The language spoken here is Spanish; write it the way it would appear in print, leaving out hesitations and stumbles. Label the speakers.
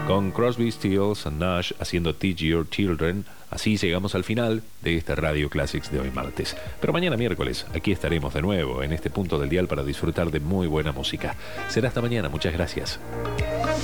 Speaker 1: con Crosby, Stills and Nash haciendo Teach Your Children. Así llegamos al final de este Radio Classics de hoy martes. Pero mañana miércoles, aquí estaremos de nuevo en este punto del dial para disfrutar de muy buena música. Será hasta mañana, muchas gracias.